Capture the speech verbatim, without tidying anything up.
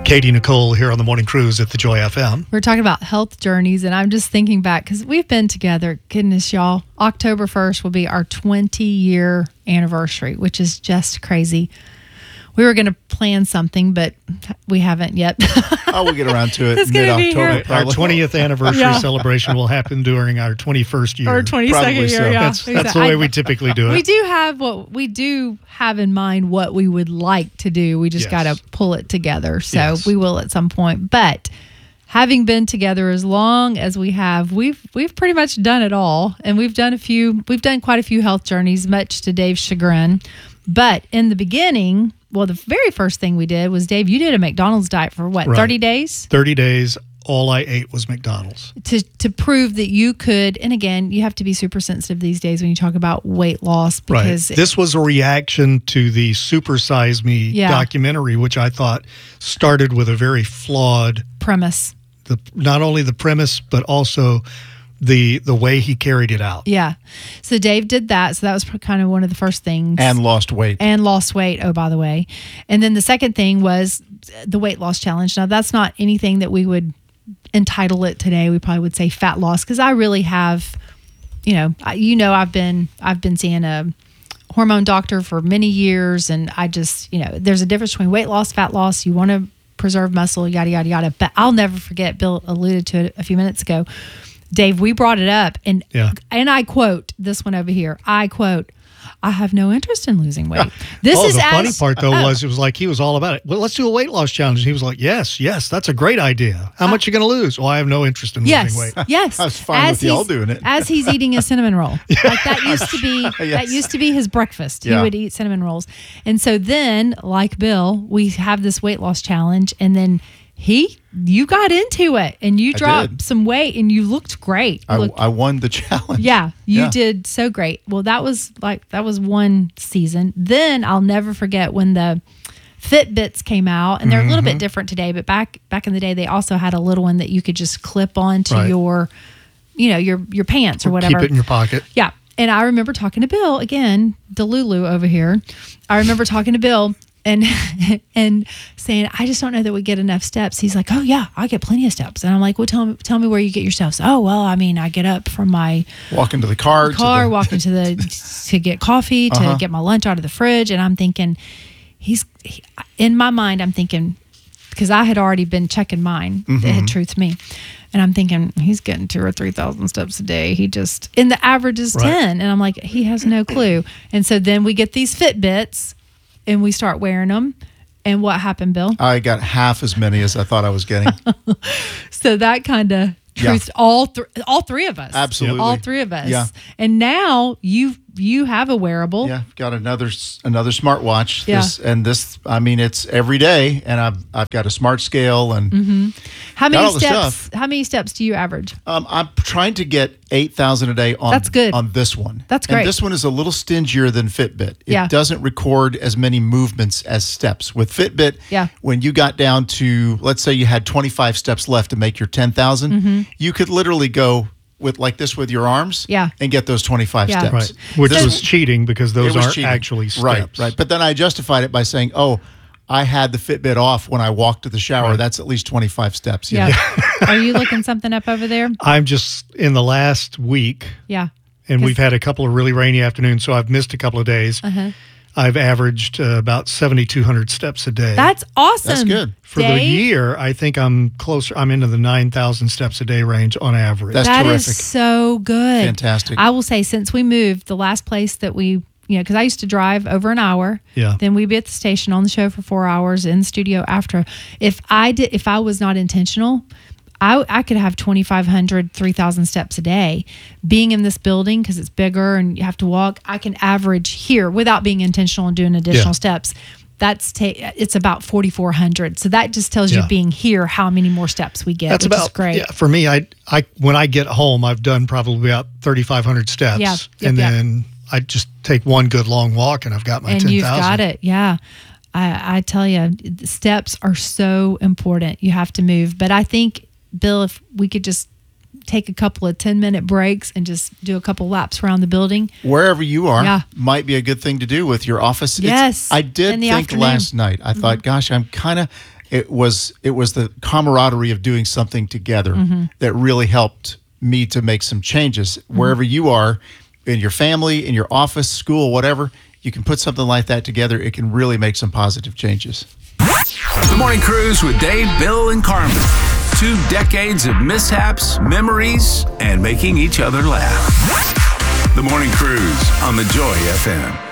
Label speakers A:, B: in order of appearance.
A: Katie Nicole here on the Morning Cruise at the Joy F M.
B: We're talking about health journeys, and I'm just thinking back because we've been together. Goodness, y'all. October first will be our twenty-year anniversary, which is just crazy. We were going to plan something, but we haven't yet.
C: Oh, we'll get around to it
B: It's gonna be
C: mid-October.
B: here.
A: Our twentieth anniversary
B: Yeah.
A: celebration will happen during our twenty-first year.
B: Or twenty-second
C: Probably
B: year,
C: so.
B: yeah.
A: That's, that's the way we typically do it.
B: We do have what we do have in mind what we would like to do. We just
A: Yes.
B: got to pull it together. So
A: Yes.
B: we will at some point. But having been together as long as we have, we've we've pretty much done it all, and we've done a few. We've done quite a few health journeys, much to Dave's chagrin. But in the beginning, well, the very first thing we did was, Dave, you did a McDonald's diet for what,
A: Right.
B: thirty days?
A: thirty days, all I ate was McDonald's.
B: To to prove that you could, and again, you have to be super sensitive these days when you talk about weight loss because
A: Right. This was a reaction to the Super Size Me
B: Yeah.
A: documentary, which I thought started with a very flawed,
B: premise.
A: the not only the premise, but also the the way he carried it out.
B: Yeah. So Dave did that. So that was kind of one of the first things.
C: And lost weight.
B: And lost weight. Oh, by the way. And then the second thing was the weight loss challenge. Now, that's not anything that we would entitle it today. We probably would say fat loss because I really have, you know, I- you know, I've been I've been seeing a hormone doctor for many years, and I just, you know, there's a difference between weight loss, fat loss. You want to preserve muscle, yada yada yada. But I'll never forget. Bill alluded to it a few minutes ago. Dave, we brought it up, and
A: Yeah.
B: and I quote this one over here. I quote, "I have no interest in losing weight." This
A: oh,
B: is
A: the
B: as,
A: funny part though
B: oh,
A: was it was like he was all about it. Well, let's do a weight loss challenge. And he was like, "Yes, yes, that's a great idea. How much are you going to lose?" Well, I have no interest in
B: yes,
A: losing weight.
B: yes.
C: I was fine with y'all
B: he's-
C: doing it.
B: As he's eating a cinnamon roll, like that used to be that
C: Yes.
B: used to be his breakfast. He
C: Yeah.
B: would eat cinnamon rolls, and so then, like Bill, we have this weight loss challenge, and then he, you got into it, and you
C: I
B: dropped
C: did.
B: some weight, and you looked great. You
C: I,
B: looked
C: I won the challenge.
B: Yeah, you
C: Yeah.
B: did so great. Well, that was like that was one season. Then I'll never forget when the Fitbits came out, and they're a little
C: Mm-hmm.
B: bit different today. But back back in the day, they also had a little one that you could just clip onto
A: Right.
B: your, you know, your your pants or whatever.
A: Keep it in your pocket.
B: Yeah. And I remember talking to Bill again, Delulu over here. I remember talking to Bill and and saying, I just don't know that we get enough steps. He's like, oh yeah, I get plenty of steps. And I'm like, well, tell me, tell me where you get your steps. Oh, well, I mean, I get up from my
C: Walk into the car.
B: car,
C: to the,
B: walk into the to get coffee, to
C: Uh-huh.
B: get my lunch out of the fridge, and I'm thinking, he's he, in my mind. I'm thinking because I had already been checking mine.
C: Mm-hmm.
B: It had truth me, and I'm thinking he's getting two or three thousand steps a day. He just and the average is
A: Right.
B: ten, and I'm like, he has no clue. And so then we get these Fitbits, and we start wearing them. And what happened, Bill?
C: I got half as many as I thought I was getting.
B: So that kind of
C: Yeah.
B: truthed all th- all three of us.
C: Absolutely.
B: all three of us.
C: Yeah.
B: And now you you have a wearable.
C: Yeah, got another s- another smartwatch.
B: Yeah.
C: This, and this, I mean, it's every day, and I've I've got a smart scale, and
B: How
C: Got
B: many
C: all the
B: steps?
C: stuff.
B: How many steps do you average?
C: um, I'm trying to get eight thousand a day on.
B: That's good.
C: on this one.
B: That's great.
C: And this one is a little stingier than Fitbit. It
B: Yeah.
C: doesn't record as many movements as steps. With Fitbit,
B: Yeah.
C: when you got down to, let's say you had twenty-five steps left to make your ten thousand, you could literally go with like this with your arms,
B: Mm-hmm. Yeah.
C: and get those twenty-five
B: Yeah.
C: steps.
A: Right. Which
C: This-
A: was cheating because those
C: It was
A: aren't
C: cheating.
A: actually steps.
C: Right, right. But then I justified it by saying, oh, I had the Fitbit off when I walked to the shower.
A: Right.
C: That's at least twenty-five steps. you
B: Yeah.
C: know?
B: Are you looking something up over there?
A: I'm just in the last week,
B: Yeah.
A: and
B: 'Cause-
A: we've had a couple of really rainy afternoons, so I've missed a couple of days.
B: Uh-huh.
A: I've averaged uh, about seventy-two hundred steps a day.
B: That's awesome.
C: That's good.
A: For the
B: Dave,
A: year, I think I'm closer. I'm into the nine thousand steps a day range on average.
C: That's
B: That is
C: terrific.
B: so good.
C: Fantastic.
B: I will say, since we moved, the last place that we, you know, because I used to drive over an hour.
A: Yeah.
B: Then we'd be at the station on the show for four hours in the studio after. If I did, if I was not intentional, I, I could have twenty-five hundred, three thousand steps a day. Being in this building, because it's bigger and you have to walk, I can average here without being intentional and doing additional
A: Yeah.
B: steps. That's ta- it's about forty-four hundred. So that just tells you
A: Yeah.
B: being here how many more steps we get,
A: That's
B: which
A: about
B: is great.
A: Yeah, for me, I I when I get home, I've done probably about thirty-five hundred steps,
B: Yeah, yep,
A: and
B: yep.
A: then I just take one good long walk, and I've got my
B: and
A: ten
B: you've
A: thousand.
B: got it. Yeah. I, I tell you, steps are so important. You have to move. But I think, Bill, if we could just take a couple of ten minute breaks and just do a couple laps around the building.
C: Wherever you are
B: Yeah.
C: might be a good thing to do with your office. It's-
B: Yes,
C: I did
B: in the
C: think
B: afternoon.
C: last night, I thought, gosh, I'm kind of, it was, it was the camaraderie of doing something together
B: Mm-hmm.
C: that really helped me to make some changes.
B: Mm-hmm.
C: Wherever you are, in your family, in your office, school, whatever, you can put something like that together. It can really make some positive changes.
D: The Morning Cruise with Dave, Bill, and Carmen. Two decades of mishaps, memories, and making each other laugh. The Morning Cruise on the Joy F M.